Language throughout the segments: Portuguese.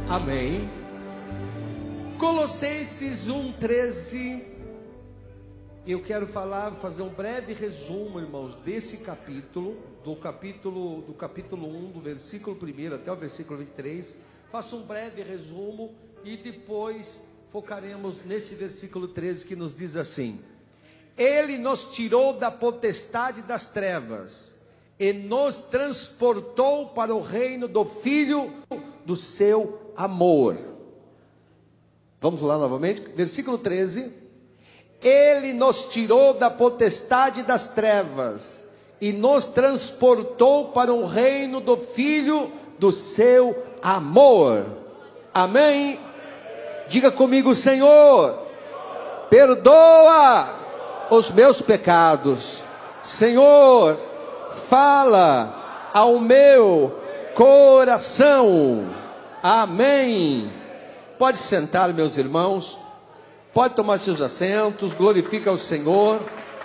Amém. Colossenses 1:13. Eu quero fazer um breve resumo, irmãos, desse capítulo, do capítulo 1, do versículo 1 até o versículo 23. Faço um breve resumo e depois focaremos nesse versículo 13 que nos diz assim: Ele nos tirou da potestade das trevas e nos transportou para o reino do Filho do seu amor. Vamos lá novamente, versículo 13. Ele nos tirou da potestade das trevas e nos transportou para o reino do Filho do seu amor. Amém? Diga comigo: Senhor, perdoa os meus pecados. Senhor, fala ao meu coração. Amém. Pode sentar, meus irmãos. Pode tomar seus assentos. Glorifica o Senhor.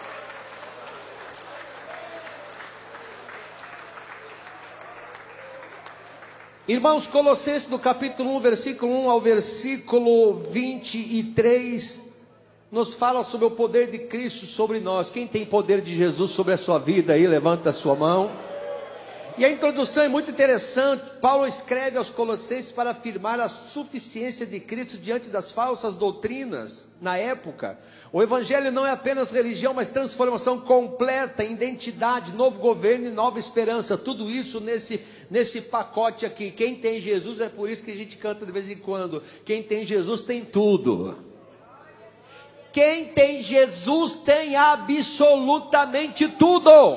Irmãos, Colossenses do capítulo 1, versículo 1 ao versículo 23, nos fala sobre o poder de Cristo sobre nós. Quem tem poder de Jesus sobre a sua vida aí, levanta a sua mão. E a introdução é muito interessante. Paulo escreve aos Colossenses para afirmar a suficiência de Cristo diante das falsas doutrinas na época. O Evangelho não é apenas religião, mas transformação completa, identidade, novo governo e nova esperança. Tudo isso nesse pacote aqui. Quem tem Jesus, é por isso que a gente canta de vez em quando: quem tem Jesus tem tudo. Quem tem Jesus tem absolutamente tudo.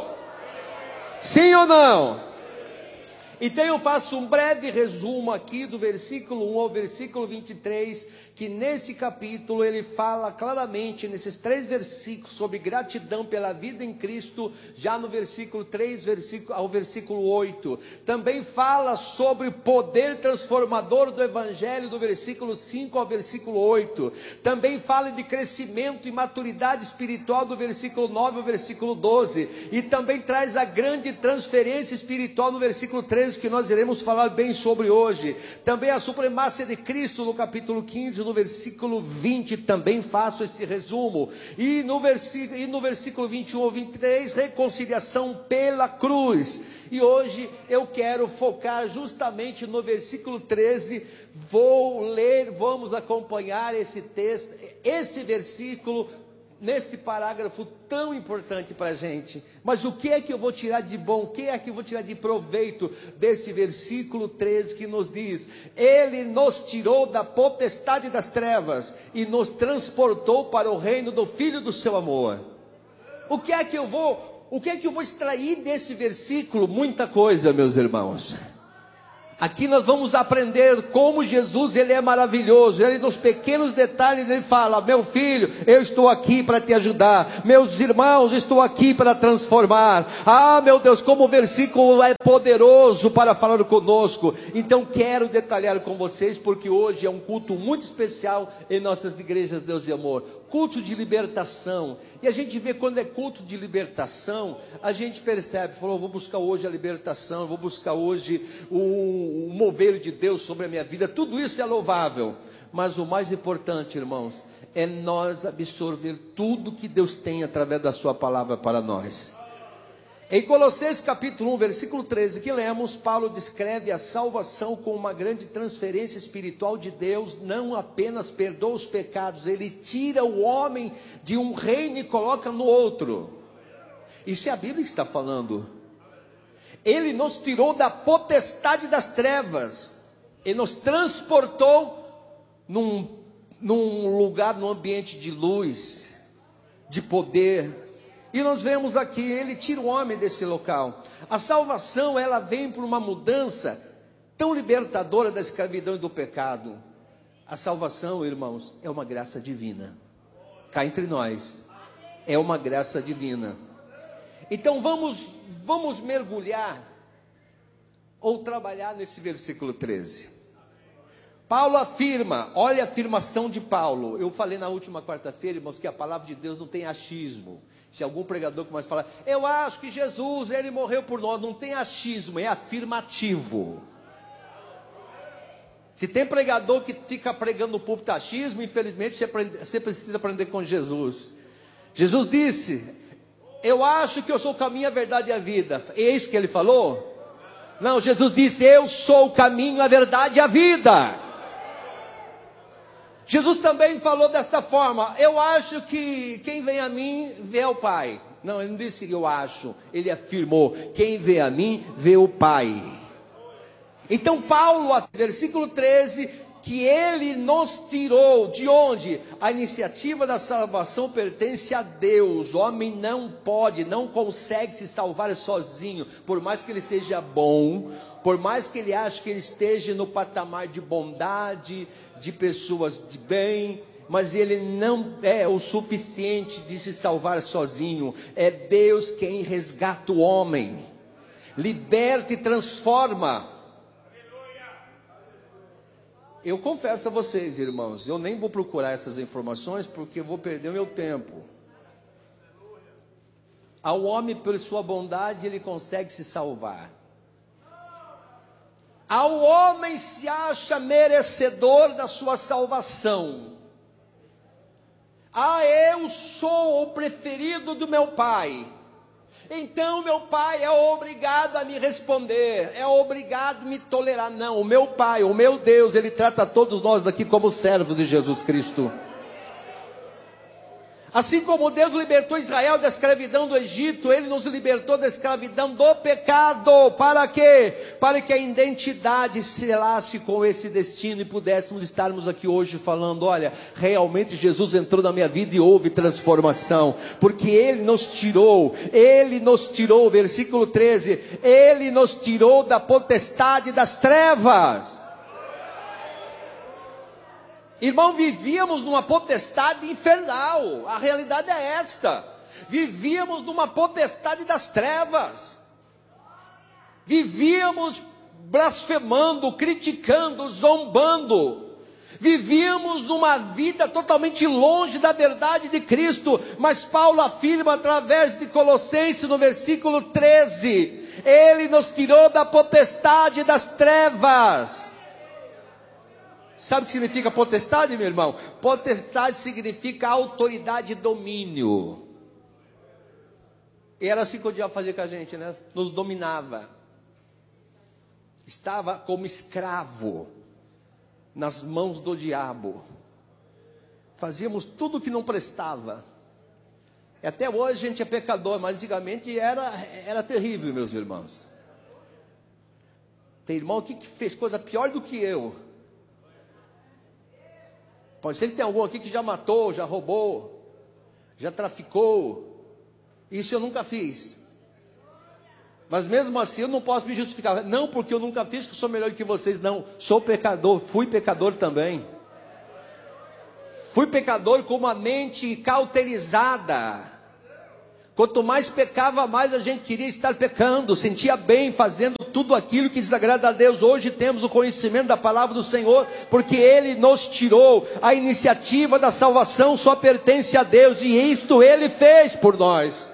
Sim ou não? Então eu faço um breve resumo aqui do versículo 1 ao versículo 23, que nesse capítulo ele fala claramente, nesses 3 versículos, sobre gratidão pela vida em Cristo. Já no versículo 3 ao versículo 8, também fala sobre o poder transformador do Evangelho, do versículo 5 ao versículo 8, também fala de crescimento e maturidade espiritual, do versículo 9 ao versículo 12, e também traz a grande transferência espiritual no versículo 13, que nós iremos falar bem sobre hoje. Também a supremacia de Cristo no capítulo 15, no versículo 20, também faço esse resumo. E no versículo 21 ao 23, reconciliação pela cruz. E hoje eu quero focar justamente no versículo 13. Vou ler, vamos acompanhar esse texto, esse versículo, nesse parágrafo tão importante para a gente. Mas o que é que eu vou tirar de bom? O que é que eu vou tirar de proveito desse versículo 13 que nos diz: Ele nos tirou da potestade das trevas e nos transportou para o reino do Filho do seu amor. O que é que eu vou extrair desse versículo? Muita coisa, meus irmãos. Aqui nós vamos aprender como Jesus, ele é maravilhoso. Ele, nos pequenos detalhes, ele fala: meu filho, eu estou aqui para te ajudar. Meus irmãos, estou aqui para transformar. Ah, meu Deus, como o versículo é poderoso para falar conosco. Então quero detalhar com vocês, porque hoje é um culto muito especial em nossas igrejas, Deus e Amor. Culto de libertação. E a gente vê, quando é culto de libertação, a gente percebe, falou: vou buscar hoje a libertação, vou buscar hoje o mover de Deus sobre a minha vida. Tudo isso é louvável, mas o mais importante, irmãos, é nós absorver tudo que Deus tem através da sua palavra para nós. Em Colossenses capítulo 1, versículo 13, que lemos, Paulo descreve a salvação como uma grande transferência espiritual de Deus. Não apenas perdoa os pecados, ele tira o homem de um reino e coloca no outro. Isso é a Bíblia que está falando. Ele nos tirou da potestade das trevas e nos transportou num lugar, num ambiente de luz, de poder. E nós vemos aqui, ele tira o homem desse local. A salvação, ela vem por uma mudança tão libertadora da escravidão e do pecado. A salvação, irmãos, é uma graça divina. Cá entre nós, é uma graça divina. Então vamos mergulhar ou trabalhar nesse versículo 13. Paulo afirma, olha a afirmação de Paulo. Eu falei na última quarta-feira, irmãos, que a palavra de Deus não tem achismo. Se algum pregador começa a falar: eu acho que Jesus, ele morreu por nós, não tem achismo, é afirmativo. Se tem pregador que fica pregando o púlpito achismo, infelizmente você precisa aprender com Jesus. Jesus disse: eu acho que eu sou o caminho, a verdade e a vida. É isso que ele falou? Não, Jesus disse: eu sou o caminho, a verdade e a vida. Jesus também falou desta forma: eu acho que quem vem a mim vê o Pai. Não, ele não disse eu acho, ele afirmou: quem vê a mim vê o Pai. Então Paulo, versículo 13, que ele nos tirou, de onde? A iniciativa da salvação pertence a Deus. O homem não pode, não consegue se salvar sozinho, por mais que ele seja bom, por mais que ele ache que ele esteja no patamar de bondade, de pessoas de bem, mas ele não é o suficiente de se salvar sozinho. É Deus quem resgata o homem, liberta e transforma. Eu confesso a vocês, irmãos, eu nem vou procurar essas informações, porque eu vou perder o meu tempo. Ao homem, por sua bondade, ele consegue se salvar. Ao homem se acha merecedor da sua salvação. Eu sou o preferido do meu pai. Então meu pai é obrigado a me responder, é obrigado a me tolerar. Não, o meu pai, o meu Deus, ele trata todos nós aqui como servos de Jesus Cristo. Assim como Deus libertou Israel da escravidão do Egito, Ele nos libertou da escravidão do pecado. Para quê? Para que a identidade se selasse com esse destino e pudéssemos estarmos aqui hoje falando: olha, realmente Jesus entrou na minha vida e houve transformação, porque Ele nos tirou, versículo 13, Ele nos tirou da potestade das trevas. Irmão, vivíamos numa potestade infernal, a realidade é esta: vivíamos numa potestade das trevas, vivíamos blasfemando, criticando, zombando, vivíamos numa vida totalmente longe da verdade de Cristo. Mas Paulo afirma através de Colossenses no versículo 13, Ele nos tirou da potestade das trevas. Sabe o que significa potestade, meu irmão? Potestade significa autoridade e domínio. E era assim que o diabo fazia com a gente, né? Nos dominava. Estava como escravo nas mãos do diabo. Fazíamos tudo o que não prestava. E até hoje a gente é pecador, mas antigamente era terrível, meus irmãos. Tem irmão aqui que fez coisa pior do que eu. Pode ser que tenha algum aqui que já matou, já roubou, já traficou. Isso eu nunca fiz. Mas mesmo assim eu não posso me justificar. Não porque eu nunca fiz, que eu sou melhor que vocês. Não, sou pecador, fui pecador também. Fui pecador com uma mente cauterizada. Quanto mais pecava, mais a gente queria estar pecando, sentia bem fazendo tudo aquilo que desagrada a Deus. Hoje temos o conhecimento da palavra do Senhor, porque Ele nos tirou. A iniciativa da salvação só pertence a Deus, e isto Ele fez por nós.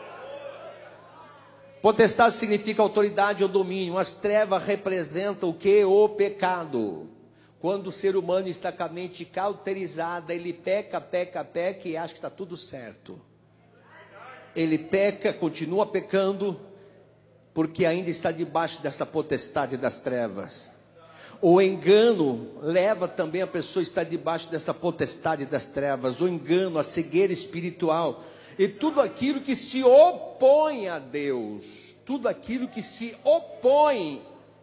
Potestade significa autoridade ou domínio. As trevas representam o que? O pecado. Quando o ser humano está com a mente cauterizada, ele peca e acha que está tudo certo. Ele peca, continua pecando, porque ainda está debaixo dessa potestade das trevas. O engano leva também a pessoa a estar debaixo dessa potestade das trevas. O engano, a cegueira espiritual, e tudo aquilo que se opõe a Deus, tudo aquilo que se opõe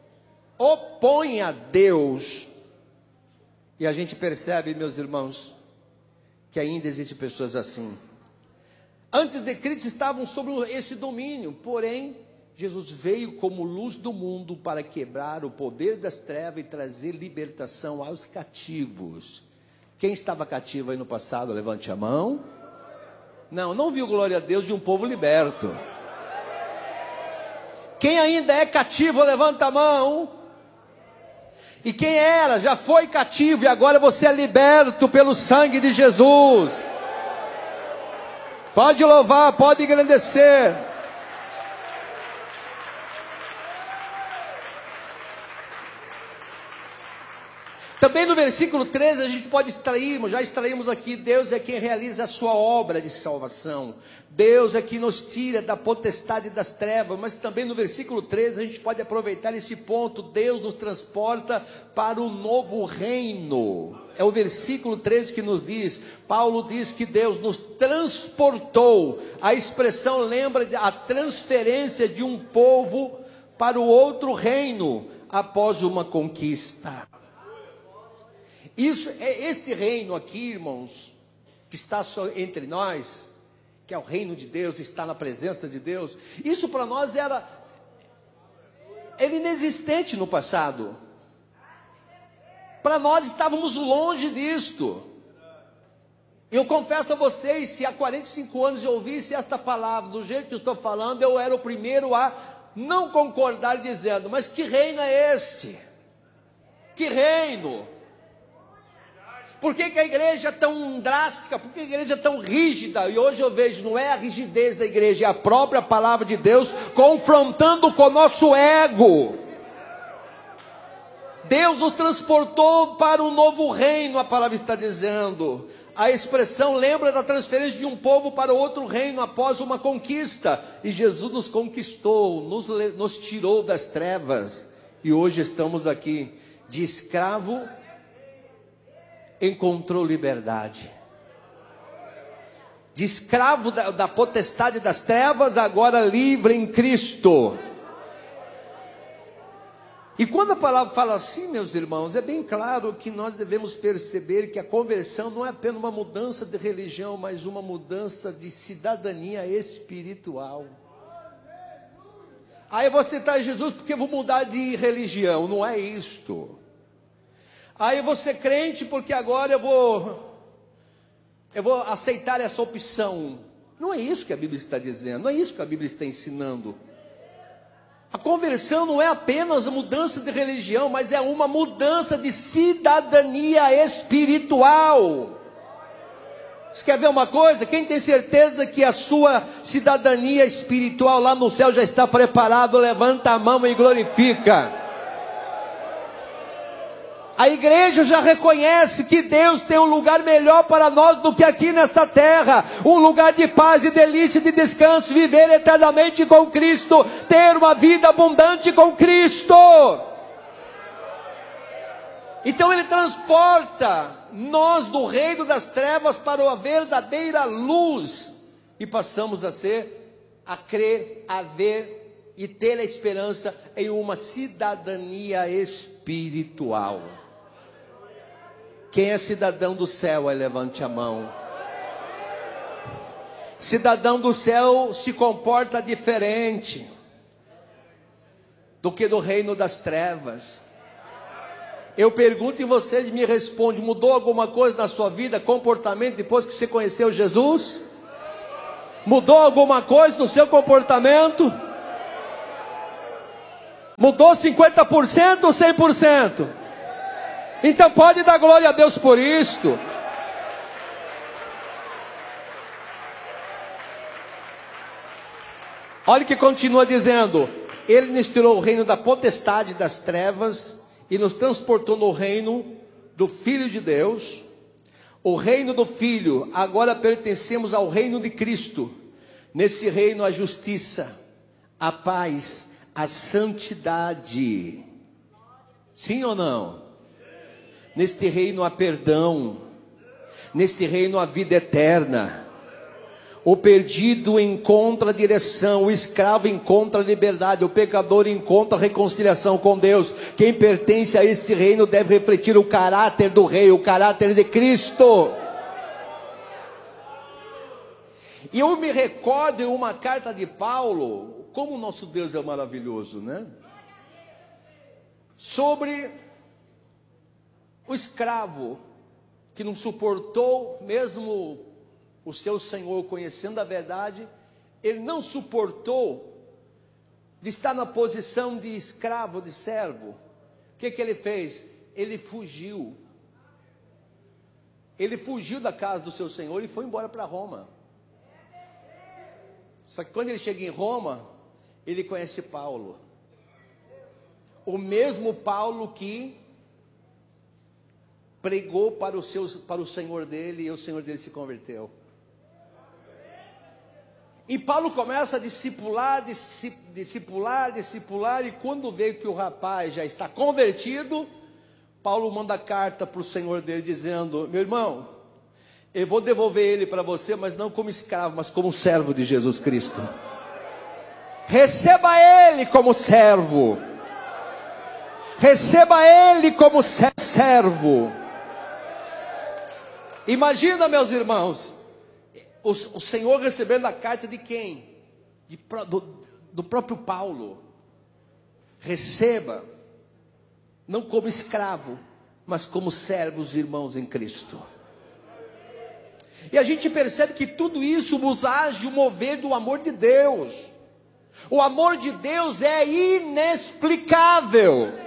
a Deus. E a gente percebe, meus irmãos, que ainda existem pessoas assim. Antes de Cristo estavam sob esse domínio, porém, Jesus veio como luz do mundo para quebrar o poder das trevas e trazer libertação aos cativos. Quem estava cativo aí no passado, levante a mão. Não viu glória a Deus de um povo liberto. Quem ainda é cativo, levanta a mão. E quem era, já foi cativo e agora você é liberto pelo sangue de Jesus. Pode louvar, pode engrandecer. Também no versículo 13 a gente pode extrair, já extraímos aqui, Deus é quem realiza a sua obra de salvação. Deus é quem nos tira da potestade das trevas. Mas também no versículo 13 a gente pode aproveitar esse ponto. Deus nos transporta para o novo reino. É o versículo 13 que nos diz, Paulo diz que Deus nos transportou. A expressão lembra a transferência de um povo para o outro reino, após uma conquista. Esse reino aqui, irmãos, que está entre nós, que é o reino de Deus, está na presença de Deus, isso para nós era inexistente no passado. Para nós estávamos longe disto. Eu confesso a vocês, se há 45 anos eu ouvisse esta palavra, do jeito que eu estou falando, eu era o primeiro a não concordar, dizendo, mas que reino é esse? Que reino? Por que a igreja é tão drástica? Por que a igreja é tão rígida? E hoje eu vejo, não é a rigidez da igreja, é a própria palavra de Deus confrontando com o nosso ego. Deus nos transportou para um novo reino, a palavra está dizendo. A expressão lembra da transferência de um povo para outro reino após uma conquista. E Jesus nos conquistou, nos tirou das trevas. E hoje estamos aqui, de escravo encontrou liberdade. De escravo da potestade das trevas, agora livre em Cristo. E quando a palavra fala assim, meus irmãos, é bem claro que nós devemos perceber que a conversão não é apenas uma mudança de religião, mas uma mudança de cidadania espiritual. Aí você está em Jesus porque eu vou mudar de religião, não é isto. Aí você é crente porque agora eu vou aceitar essa opção. Não é isso que a Bíblia está dizendo, não é isso que a Bíblia está ensinando. A conversão não é apenas a mudança de religião, mas é uma mudança de cidadania espiritual. Você quer ver uma coisa? Quem tem certeza que a sua cidadania espiritual lá no céu já está preparado, levanta a mão e glorifica. A igreja já reconhece que Deus tem um lugar melhor para nós do que aqui nesta terra. Um lugar de paz e delícia, de descanso, viver eternamente com Cristo, ter uma vida abundante com Cristo. Então Ele transporta nós do reino das trevas para a verdadeira luz. E passamos a crer, a ver e ter a esperança em uma cidadania espiritual. Quem é cidadão do céu, levante a mão. Cidadão do céu se comporta diferente do que do reino das trevas. Eu pergunto e vocês me respondem, mudou alguma coisa na sua vida, comportamento, depois que você conheceu Jesus? Mudou alguma coisa no seu comportamento? Mudou 50% ou 100%? Então pode dar glória a Deus por isto. Olha o que continua dizendo. Ele nos tirou o reino da potestade das trevas e nos transportou no reino do Filho de Deus. O reino do Filho, agora pertencemos ao reino de Cristo. Nesse reino a justiça, a paz, a santidade. Sim ou não? Neste reino há perdão, neste reino há vida eterna. O perdido encontra a direção, o escravo encontra a liberdade, o pecador encontra a reconciliação com Deus. Quem pertence a esse reino deve refletir o caráter do rei, o caráter de Cristo. E eu me recordo em uma carta de Paulo, como o nosso Deus é maravilhoso, né? Sobre o escravo que não suportou, mesmo o seu senhor conhecendo a verdade, ele não suportou de estar na posição de escravo, de servo. O que ele fez? Ele fugiu. Ele fugiu da casa do seu senhor e foi embora para Roma. Só que quando ele chega em Roma, ele conhece Paulo. O mesmo Paulo que pregou para o Senhor dele, e o Senhor dele se converteu. E Paulo começa a discipular, e quando vê que o rapaz já está convertido, Paulo manda carta para o Senhor dele dizendo: meu irmão, eu vou devolver ele para você, mas não como escravo, mas como servo de Jesus Cristo. Receba ele como servo. Receba ele como servo. Imagina, meus irmãos, o Senhor recebendo a carta de quem? Do próprio Paulo. Receba, não como escravo, mas como servos, irmãos em Cristo. E a gente percebe que tudo isso nos age o mover do amor de Deus. O amor de Deus é inexplicável,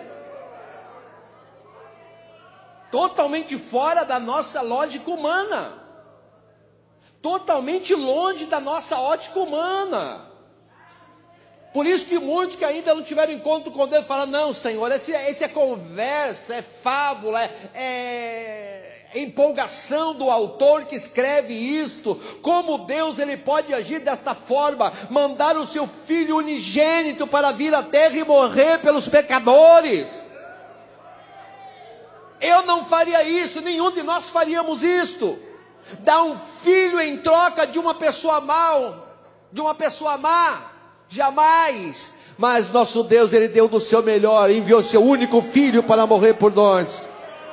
totalmente fora da nossa lógica humana, totalmente longe da nossa ótica humana. Por isso que muitos que ainda não tiveram encontro com Deus falam: não, Senhor, esse é conversa, é fábula, é empolgação do autor que escreve isto. Como Deus ele pode agir desta forma, mandar o seu Filho unigênito para vir à terra e morrer pelos pecadores? Eu não faria isso, nenhum de nós faríamos isto. Dar um filho em troca de uma pessoa má, jamais. Mas nosso Deus, ele deu do seu melhor, enviou seu único filho para morrer por nós.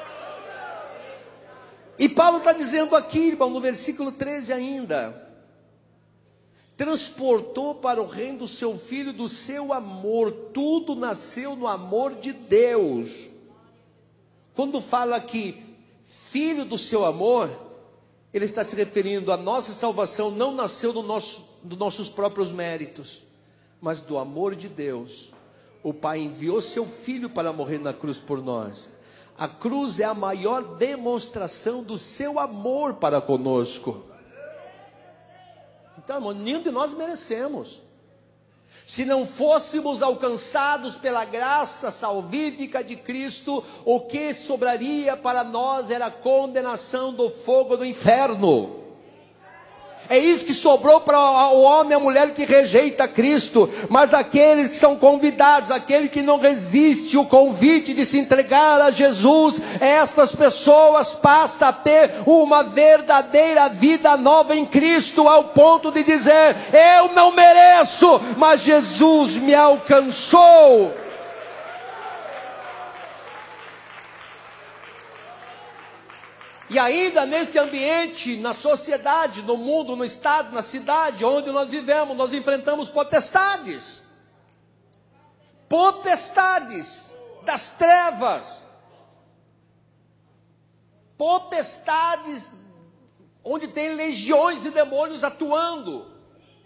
E Paulo está dizendo aqui, irmão, no versículo 13 ainda: transportou para o reino do seu filho, do seu amor. Tudo nasceu no amor de Deus. Quando fala aqui filho do seu amor, ele está se referindo à nossa salvação. Não nasceu dos nossos próprios méritos, mas do amor de Deus. O Pai enviou seu filho para morrer na cruz por nós. A cruz é a maior demonstração do seu amor para conosco. Então, irmão, nenhum de nós merecemos. Se não fôssemos alcançados pela graça salvífica de Cristo, o que sobraria para nós era a condenação do fogo do inferno. É isso que sobrou para o homem e a mulher que rejeita Cristo. Mas aqueles que são convidados, aquele que não resiste o convite de se entregar a Jesus, essas pessoas passam a ter uma verdadeira vida nova em Cristo, ao ponto de dizer: eu não mereço, mas Jesus me alcançou. E ainda nesse ambiente, na sociedade, no mundo, no estado, na cidade onde nós vivemos, nós enfrentamos potestades das trevas, potestades onde tem legiões de demônios atuando.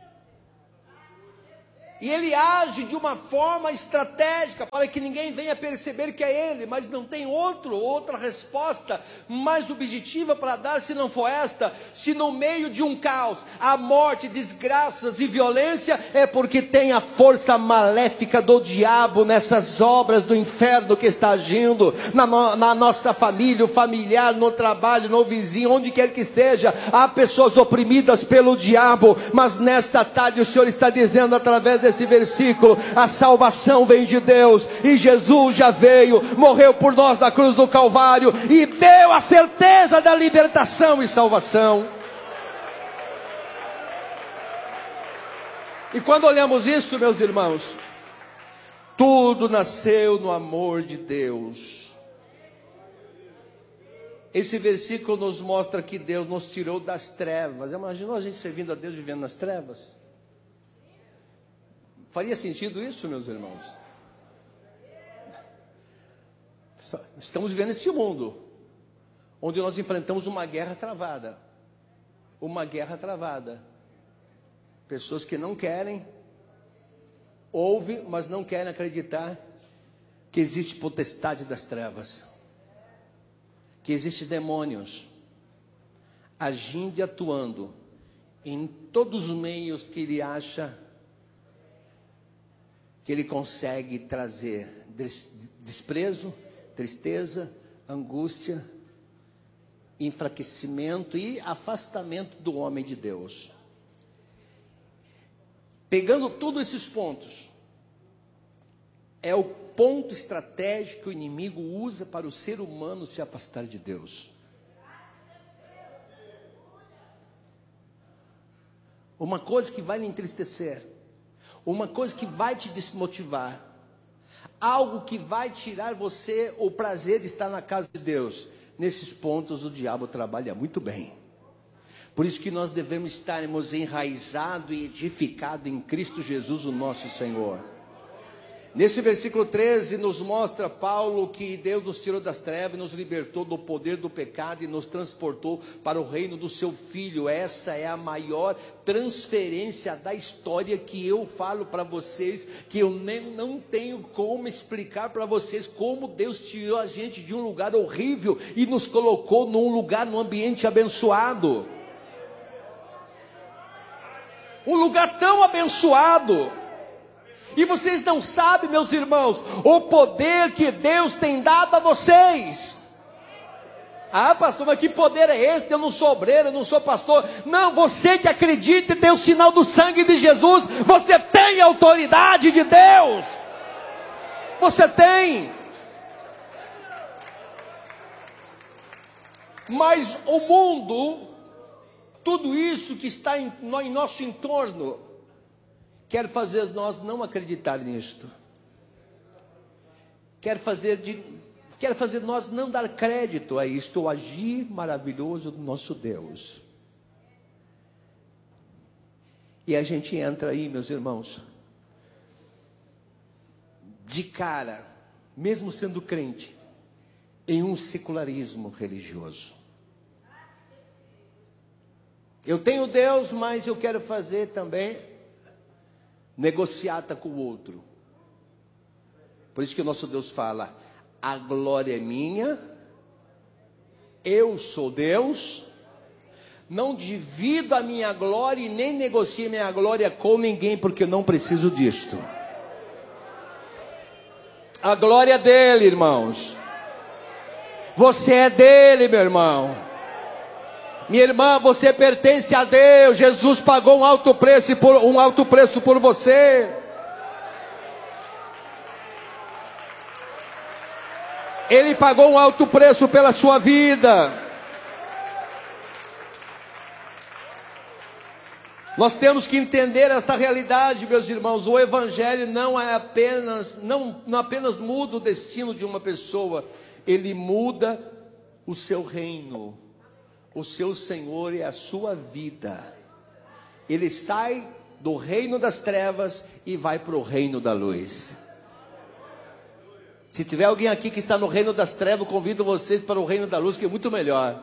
E ele age de uma forma estratégica para que ninguém venha perceber que é ele, mas não tem outra resposta mais objetiva para dar se não for esta. Se no meio de um caos há morte, desgraças e violência, é porque tem a força maléfica do diabo nessas obras do inferno que está agindo na nossa família, o familiar, no trabalho, no vizinho, onde quer que seja. Há pessoas oprimidas pelo diabo, mas nesta tarde o Senhor está dizendo através desse versículo: a salvação vem de Deus, e Jesus já veio, morreu por nós na cruz do Calvário e deu a certeza da libertação e salvação. E quando olhamos isso, meus irmãos, tudo nasceu no amor de Deus. Esse versículo nos mostra que Deus nos tirou das trevas. Imaginou a gente servindo a Deus vivendo nas trevas? Faria sentido isso, meus irmãos? Estamos vivendo neste mundo onde nós enfrentamos uma guerra travada. Pessoas que não querem, ouvem, mas não querem acreditar que existe potestade das trevas, que existe demônios agindo e atuando em todos os meios que ele acha que ele consegue trazer desprezo, tristeza, angústia enfraquecimento e afastamento do homem de Deus. Pegando todos esses pontos, é o ponto estratégico que o inimigo usa para o ser humano se afastar de Deus. Uma coisa que vai lhe entristecer, uma coisa que vai te desmotivar, algo que vai tirar você o prazer de estar na casa de Deus. Nesses pontos o diabo trabalha muito bem. Por isso que nós devemos estarmos enraizados e edificados em Cristo Jesus, o nosso Senhor. Nesse versículo 13 nos mostra Paulo que Deus nos tirou das trevas, nos libertou do poder do pecado e nos transportou para o reino do seu Filho. Essa é a maior transferência da história que eu falo para vocês, que eu não tenho como explicar para vocês como Deus tirou a gente de um lugar horrível e nos colocou num lugar, num ambiente abençoado. Um lugar tão abençoado. E vocês não sabem, meus irmãos, o poder que Deus tem dado a vocês. Ah, pastor, mas que poder é esse? Eu não sou obreiro, eu não sou pastor. Não, você que acredita e tem o sinal do sangue de Jesus, você tem a autoridade de Deus. Você tem. Mas o mundo, tudo isso que está em nosso entorno, quer fazer nós não acreditar nisto. Quer fazer nós não dar crédito a isto, o agir maravilhoso do nosso Deus. E a gente entra aí, meus irmãos, de cara, mesmo sendo crente, em um secularismo religioso. Eu tenho Deus, mas eu quero fazer também negociata com o outro. Por isso que o nosso Deus fala: a glória é minha, eu sou Deus, não divido a minha glória e nem negocio minha glória com ninguém, porque eu não preciso disto. A glória é dele, irmãos. Você é dele, meu irmão. Minha irmã, você pertence a Deus. Jesus pagou um alto preço por você. Ele pagou um alto preço pela sua vida. Nós temos que entender esta realidade, meus irmãos. O Evangelho não apenas muda o destino de uma pessoa, ele muda o seu reino. O seu Senhor é a sua vida. Ele sai do reino das trevas e vai para o reino da luz. Se tiver alguém aqui que está no reino das trevas, convido vocês para o reino da luz, que é muito melhor.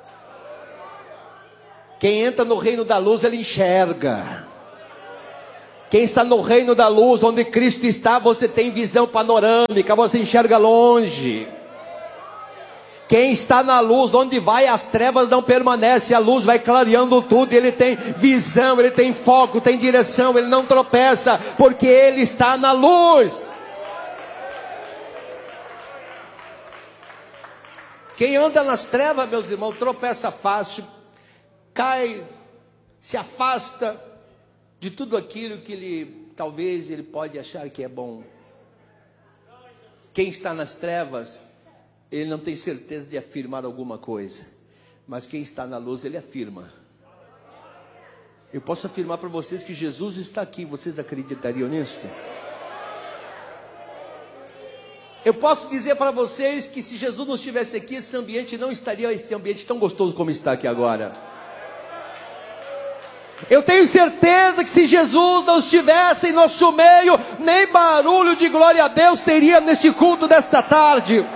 Quem entra no reino da luz, ele enxerga. Quem está no reino da luz, onde Cristo está, você tem visão panorâmica, você enxerga longe. Quem está na luz, onde vai, as trevas não permanecem, a luz vai clareando tudo, ele tem visão, ele tem foco, tem direção, ele não tropeça, porque ele está na luz. Quem anda nas trevas, meus irmãos, tropeça fácil, cai, se afasta de tudo aquilo que talvez ele pode achar que é bom. Quem está nas trevas, ele não tem certeza de afirmar alguma coisa, mas quem está na luz, ele afirma. Eu posso afirmar para vocês que Jesus está aqui. Vocês acreditariam nisso? Eu posso dizer para vocês que se Jesus não estivesse aqui, esse ambiente não estaria esse ambiente tão gostoso como está aqui agora. Eu tenho certeza que se Jesus não estivesse em nosso meio, nem barulho de glória a Deus teria neste culto desta tarde.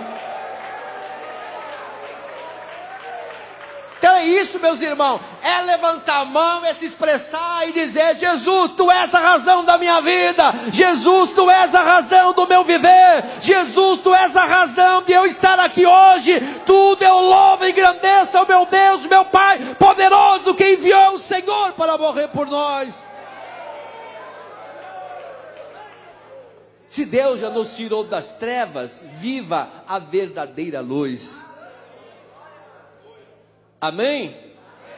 Então é isso, meus irmãos, é levantar a mão, é se expressar e dizer: Jesus, tu és a razão da minha vida, Jesus, tu és a razão do meu viver, Jesus, tu és a razão de eu estar aqui hoje, tudo eu louvo e engrandeço ao meu Deus, meu Pai poderoso, que enviou o Senhor para morrer por nós. Se Deus já nos tirou das trevas, viva a verdadeira luz. Amém?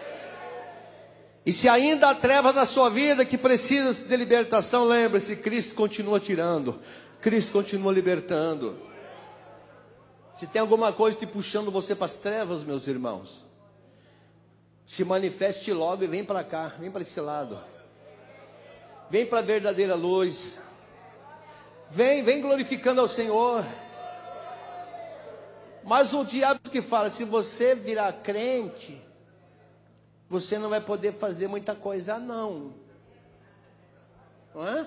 E se ainda há trevas na sua vida que precisa de libertação, lembre-se, Cristo continua tirando, Cristo continua libertando. Se tem alguma coisa te puxando você para as trevas, meus irmãos, se manifeste logo e vem para cá, vem para esse lado. Vem para a verdadeira luz. Vem glorificando ao Senhor. Mas o diabo que fala, se você virar crente, você não vai poder fazer muita coisa não. Não é?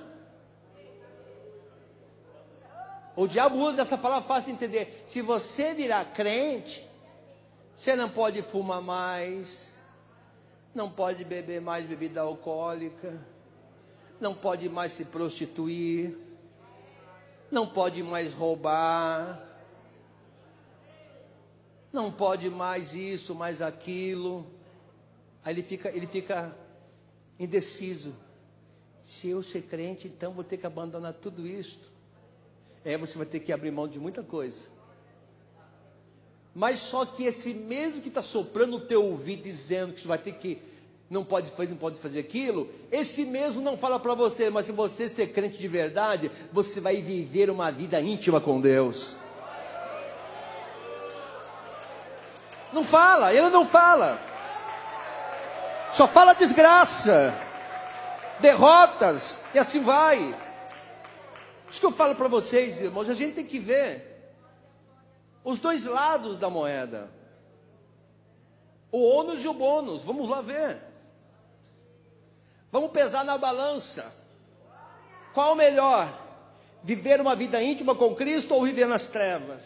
O diabo usa essa palavra fácil de entender. Se você virar crente, você não pode fumar mais, não pode beber mais bebida alcoólica, não pode mais se prostituir, não pode mais roubar, não pode mais isso, mais aquilo. Aí ele fica indeciso. Se eu ser crente, então vou ter que abandonar tudo isso. Você vai ter que abrir mão de muita coisa. Mas só que esse mesmo que está soprando no teu ouvido, dizendo que você vai ter que, não pode fazer aquilo, esse mesmo não fala para você, mas se você ser crente de verdade, você vai viver uma vida íntima com Deus. Não fala, ele não fala. Só fala desgraça, derrotas, e assim vai. Isso que eu falo para vocês, irmãos, a gente tem que ver os dois lados da moeda. O ônus e o bônus, vamos lá ver. Vamos pesar na balança. Qual o melhor? Viver uma vida íntima com Cristo ou viver nas trevas?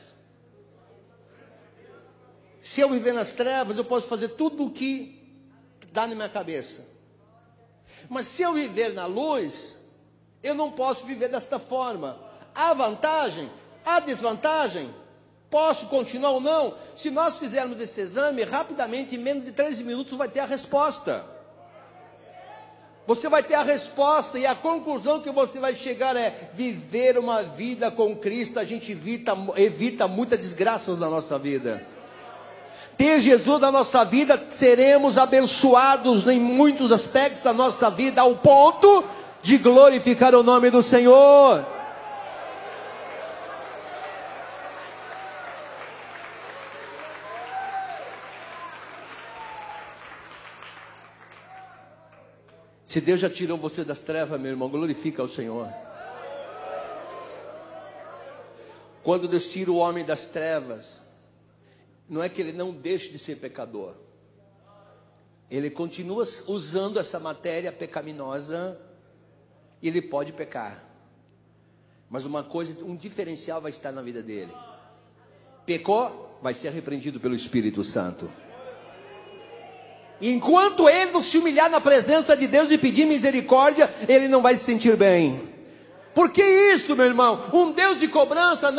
Se eu viver nas trevas, eu posso fazer tudo o que dá na minha cabeça. Mas se eu viver na luz, eu não posso viver desta forma. Há vantagem? Há desvantagem? Posso continuar ou não? Se nós fizermos esse exame, rapidamente, em menos de 13 minutos, vai ter a resposta. Você vai ter a resposta e a conclusão que você vai chegar é viver uma vida com Cristo. A gente evita muitas desgraças na nossa vida. Ter Jesus na nossa vida, seremos abençoados em muitos aspectos da nossa vida, ao ponto de glorificar o nome do Senhor. Se Deus já tirou você das trevas, meu irmão, glorifica o Senhor. Quando Deus tira o homem das trevas, não é que ele não deixe de ser pecador. Ele continua usando essa matéria pecaminosa e ele pode pecar. Mas uma coisa, um diferencial vai estar na vida dele. Pecou, vai ser repreendido pelo Espírito Santo. Enquanto ele não se humilhar na presença de Deus e pedir misericórdia, ele não vai se sentir bem. Por que isso, meu irmão? Um Deus de cobrança